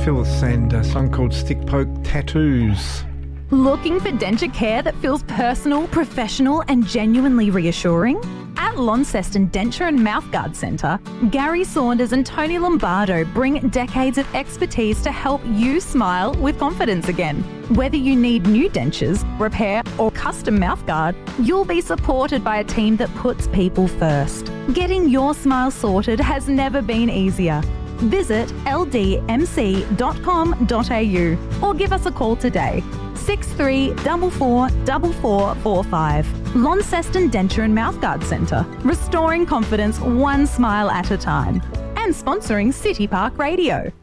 Phyllis and a song called Stick Poke Tattoos. Looking for denture care that feels personal, professional and genuinely reassuring? At Launceston Denture and Mouthguard Centre, Gary Saunders and Tony Lombardo bring decades of expertise to help you smile with confidence again. Whether you need new dentures, repair or custom mouthguard, you'll be supported by a team that puts people first. Getting your smile sorted has never been easier. Visit ldmc.com.au or give us a call today. 63444445. Launceston Denture and Mouthguard Centre, restoring confidence one smile at a time. And sponsoring City Park Radio.